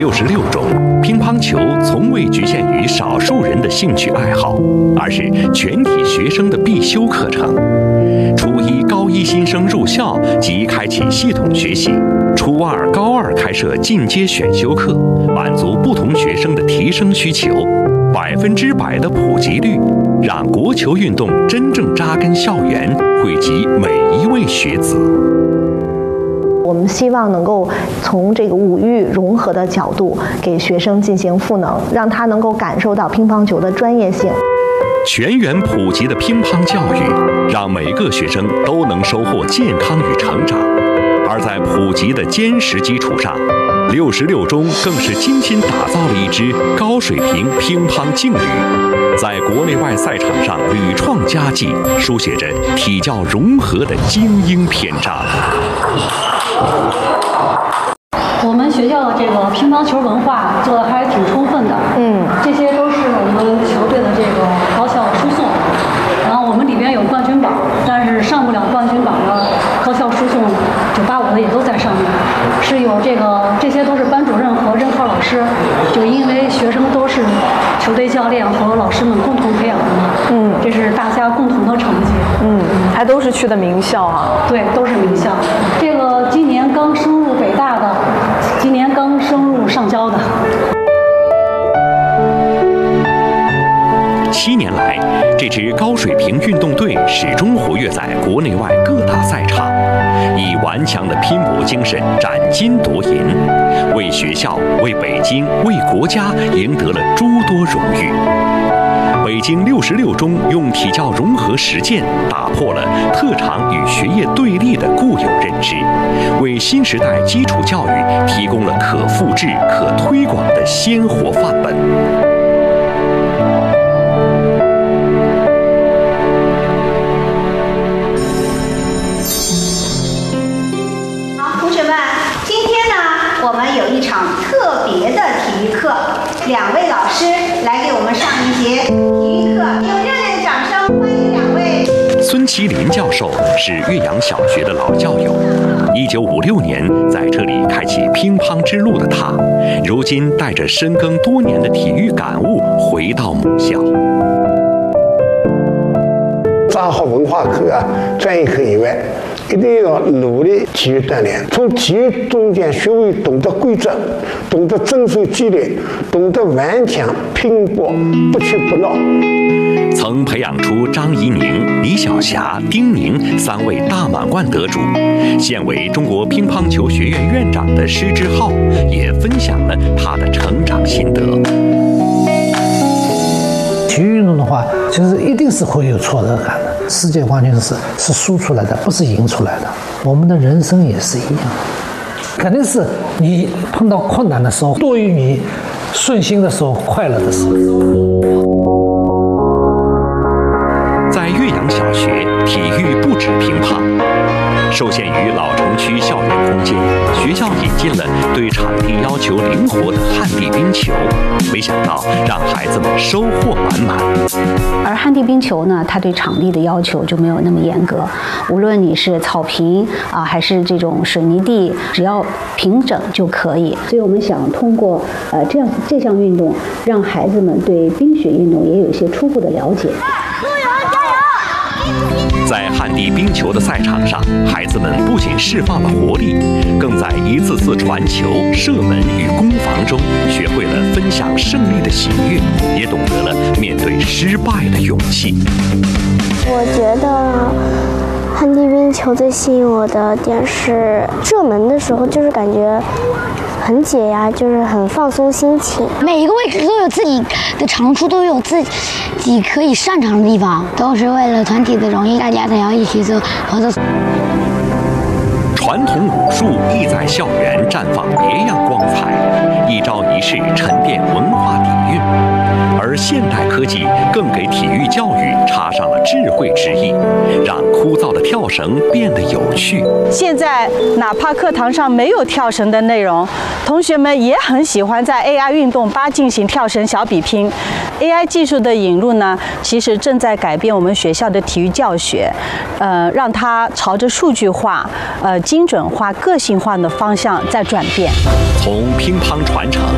66中，乒乓球从未局限于少数人的兴趣爱好，而是全体学生的必修课程。初一、高一新生入校即开启系统学习，初二、高二开设进阶选修课，满足不同学生的提升需求。100%的普及率，让国球运动真正扎根校园，惠及每一位学子。 我们希望能够从这个五育融合的角度，给学生进行赋能，让他能够感受到乒乓球的专业性。 全员普及的乒乓教育，让每个学生都能收获健康与成长。而在普及的坚实基础上，66中更是精心打造了一支高水平乒乓劲旅，在国内外赛场上屡创佳绩，书写着体教融合的精英篇章。 我们学校的这个乒乓球文化做的还挺充分的，这些都是我们球队的这个高校输送。然后我们里边有冠军榜，但是上不了冠军榜的高校输送985的也都在上面，是有这些都是班主任和任课老师，就因为学生都是球队教练和老师们共同培养的嘛，这是大家共同的成绩， 还都是去的名校啊， 对，都是名校。这个今年刚升入北大的，今年刚升入上交的。 7年来，这支高水平运动队始终活跃在国内外各大赛场，以顽强的拼搏精神斩金夺银，为学校、为北京、为国家赢得了诸多荣誉。北京66中用体教融合实践打破了特长与学业对立的固有认知，为新时代基础教育提供了可复制、可推广的鲜活范本。 我们有一场特别的体育课，2位老师来给我们上一节体育课，用热烈的掌声欢迎2位。 孙麒麟教授是岳阳小学的老教友，1956年在这里开启乒乓之路的他，如今带着深耕多年的体育感悟回到母校。 上好文化课啊，专业课以外，一定要努力体育锻炼，从体育中间学会懂得规则，懂得遵守纪律，懂得顽强拼搏，不屈不挠。 曾培养出张怡宁、李晓霞、丁宁3位大满贯得主，现为中国乒乓球学院院长的施之浩也分享了他的成长心得。 体育运动的话，其实一定是会有挫折感的。世界冠军是输出来的，不是赢出来的。我们的人生也是一样，肯定是你碰到困难的时候多于你顺心的时候、快乐的时候。 在岳阳小学，体育不止乒乓。受限于老城区校园空间，学校引进了对场地要求灵活的旱地冰球，没想到让孩子们收获满满。 而旱地冰球呢，它对场地的要求就没有那么严格，无论你是草坪还是这种水泥地，只要平整就可以。所以我们想通过这项运动，让孩子们对冰雪运动也有一些初步的了解。 在旱地冰球的赛场上，孩子们不仅释放了活力，更在一次次传球、射门与攻防中学会了分享胜利的喜悦，也懂得了面对失败的勇气。 我觉得旱地冰球最吸引我的点是射门的时候，就是感觉很解压，就是很放松心情。 每一个位置都有自己的长处，都有自己可以擅长的地方，都是为了团体的荣誉，大家才要一起做合作。 传统武术亦在校园绽放别样光彩，一招一式沉淀文化底蕴。而现代科技更给体育教育插上了智慧之意，让枯燥的跳绳变得有趣。 现在哪怕课堂上没有跳绳的内容，同学们也很喜欢在 AI 运动吧进行跳绳小比拼。AI 技术的引入呢，其实正在改变我们学校的体育教学，让它朝着数据化、精准化、个性化的方向在转变。 从乒乓传承